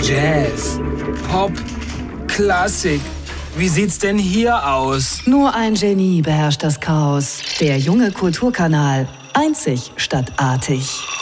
Jazz, Pop, Klassik. Wie sieht's denn hier aus? Nur ein Genie beherrscht das Chaos. Der junge Kulturkanal. Einzig statt artig.